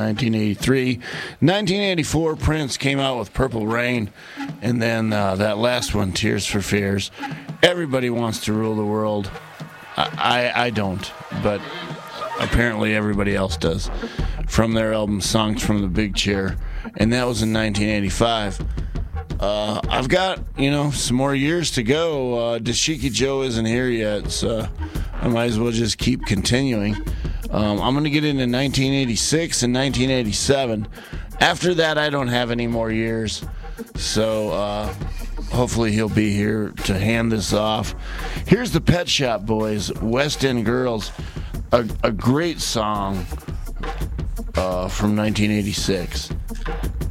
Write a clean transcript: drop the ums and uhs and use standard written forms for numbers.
1983. 1984, Prince came out with Purple Rain, and then that last one, Tears for Fears. Everybody wants to rule the world. I don't, but apparently everybody else does. From their album Songs from the Big Chair, and that was in 1985. I've got, some more years to go. Dashiki Joe isn't here yet, so I might as well just keep continuing. I'm going to get into 1986 and 1987. After that, I don't have any more years, so hopefully he'll be here to hand this off. Here's the Pet Shop Boys, West End Girls, a great song from 1986.